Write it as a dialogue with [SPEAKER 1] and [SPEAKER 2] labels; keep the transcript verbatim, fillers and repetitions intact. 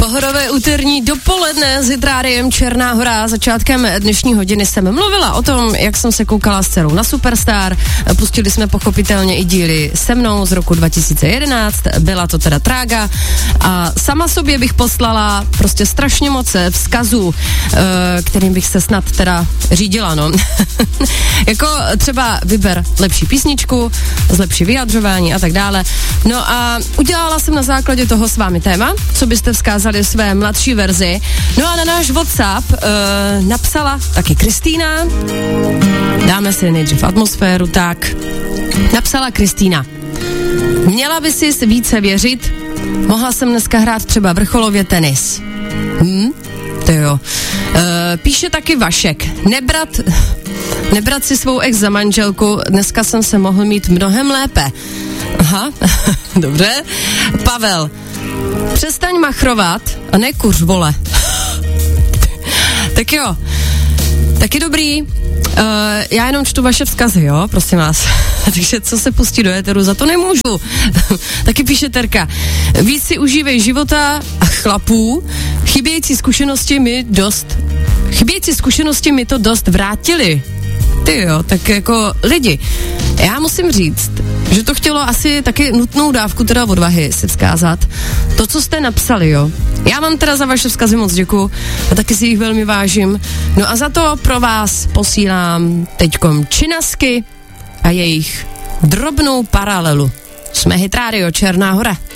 [SPEAKER 1] Pohodové úterní dopoledne s Hydrariem Černá Hora. Začátkem dnešní hodiny jsem mluvila o tom, jak jsem se koukala s dcerou na Superstar. Pustili jsme pochopitelně i díly se mnou z roku dva tisíce jedenáct. Byla to teda trága. A sama sobě bych poslala prostě strašně moc vzkazů, kterým bych se snad teda řídila, no. Jako třeba vyber lepší písničku, zlepší vyjadřování a tak dále. No a udělala jsem na základě toho s vámi téma, co byste vzkázali své mladší verzi. No a na náš WhatsApp uh, napsala taky Kristýna. Dáme si nejdřív atmosféru, tak. Napsala Kristýna. Měla by si více věřit, mohla jsem dneska hrát třeba vrcholově tenis. Hm? To jo. Uh, píše taky Vašek. Nebrat, nebrat si svou ex za manželku, dneska jsem se mohl mít mnohem lépe. Aha, dobře. Pavel. Přestaň machrovat a nekuř, vole. Tak jo. Taky dobrý. Uh, já jenom čtu vaše vzkazy, jo, prosím vás. Takže co se pustí do éteru, za to nemůžu. Taky píše Terka. Víc si užívej života a chlapů. Chybějící zkušenosti mi dost chybějící zkušenosti mi to dost vrátily. Ty jo, tak jako lidi, já musím říct, že to chtělo asi taky nutnou dávku teda odvahy si vzkázat. To, co jste napsali, jo. Já vám teda za vaše vzkazy moc děkuju a taky si jich velmi vážím. No a za to pro vás posílám teďkom činasky a jejich drobnou paralelu. Jsme Hit Radio Černá Hora.